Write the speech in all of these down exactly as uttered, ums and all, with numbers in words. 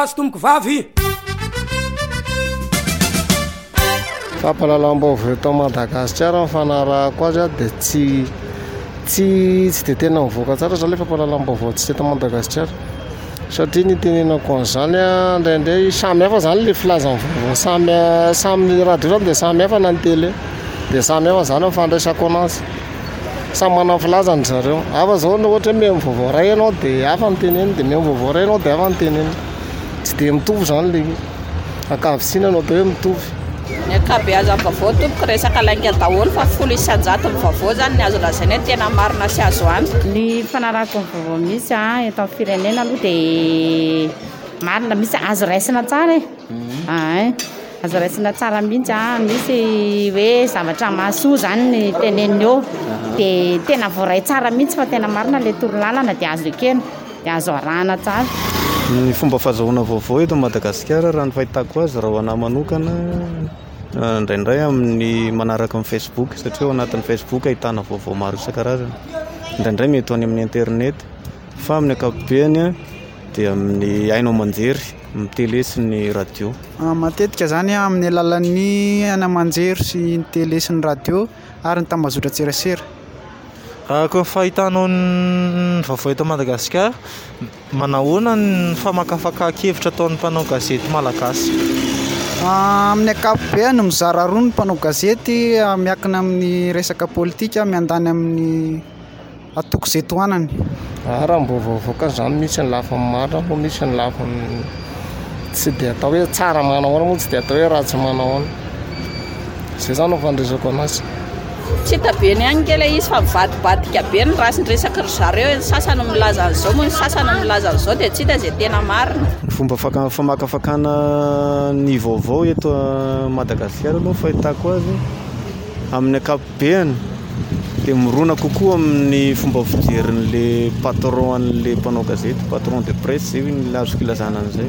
Tomboko vavy fampalalam-baovao eto Madagasikara mifanarahako azy dia tsy tsy tsy dia tena mivoaka tsara zany le fampalalam-baovao tsy eto Madagasikara satria ny tenenako an'izany a indraindray samy hafa zany le filazan'ny vaovao samy samy radio zany dia samy hafa na ny télé dia samy hafa zany mifandraisako anazy samy manana filazany zareo hafa zao na ohatra hoe mihaino vaovao ray ianao dia hafa ny teneny dia mihaino vaovao ray ianao dia hafa ny teneny tsy dia mitovy zany le ankavitsina anao dia hoe mitovy ny ankabeazan'ny vaovao tompoko resaka lainga daholo fa folo isan-jato ny vaovao zany ny azo lazaina hoe tena marina sy azo anto. Ny fanarahako ny vaovao misy a eto amin'ny firenena aloha dia marina misy azo raisina tsara e ay azo raisina tsara mihitsy a misy hoe zavatra mahasoa zany ny teneniny eo dia tena voaray tsara mihitsy fa tena marina le torolalana dia azo ekena dia azo arahana tsara. Ny fomba fahazahoana vaovao eto Madagasikara raha ny fahitako azy raha ho anahy manokana indraindray amin'ny manaraka amin'ny Facebook satria ao anatin'ny Facebook ahitana vaovao maro isan-karazany indraindray mety any amin'ny internet fa amin'ny ankapobeny dia amin'ny hainao manjery amin'ny télé sy ny radio. Matetika zany amin'ny alalan'ny ana manjery sy ny télé sy ny radio ary ny tambazotra tserasera. Ako fahitanao ny vaovao eto Madagasikara manahoana ny famakafaka-kevitra ataon'ny mpanao gazety malagasy? Amin'ny ankapobeny mizara roa ny mpanao gazety miankina amin'ny resaka politika miandany amin'ny atoko izay tohanany. Raha mbo vaovao zany misy ny lafiny marina fa misy ny lafiny tsy dia atao hoe tsara manahoana moa tsy dia atao hoe ratsy manahoana izay zany no fandresako anazy. Tsy hita be ny any kely izy fa mivadibadika be ny raha sy ny resaka zareo ny sasany milaza an'izao moa ny sasany milaza an'izao dia tsy hita izay tena marina. Ny fomba famakafakana ny vaovao eto Madagasikara aloha fahitako azy amin'ny ankapobeny dia mirona kokoa amin'ny fomba fijerin'le patron an'le mpanao gazety patron de presse zay ny azoko ilazana an'izay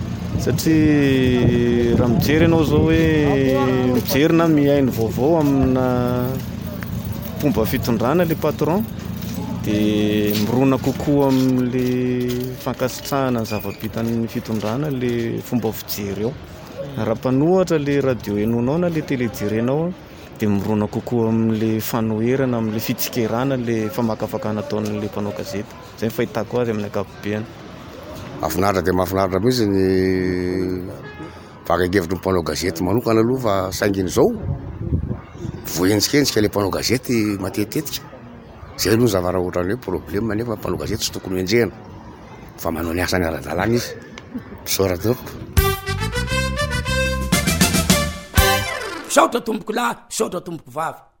satria raha mijery ianao zao hoe mijery na mihaino vaovao amina fomba fitondrana le patron dia mirona kokoa amin'le fankasitrahana ny zava-bitan'ny fitondrana le fomba fijery eo. Raha mpanohatra le radio henonao na le télé jerenao dia mirona kokoa amin'le fanoherana amin'le fitsikerana le famakafakana ataon'le mpanao gazety zay fahitako azy amin'ny ankapobeny. Mahafinaritra dia mahafinaritra mihitsy ny fakakevitry ny mpanao gazety manokana aloha fa sainginy izao voenjikendrika le mpanao gazety matetetika zay aloha zavara ohatrany hoe problème nefa mpanao gazety tsy tokony enjehana fa manao ny asany ara-dalàna izy misaotra misaotra tomboko lahy misaotra tomboko vavy.